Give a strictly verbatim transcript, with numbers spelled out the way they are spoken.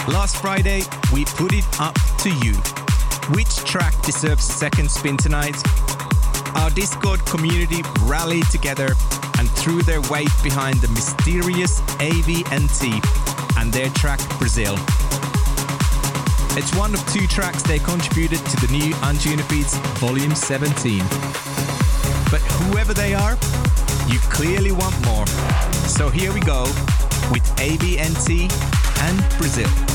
Last Friday, we put it up to you. Which track deserves a second spin tonight? Our Discord community rallied together and threw their weight behind the mysterious A V N T and their track Brazil. It's one of two tracks they contributed to the new Anjunabeats Volume seventeen. But whoever they are, you clearly want more. So here we go with A V N T and Brazil.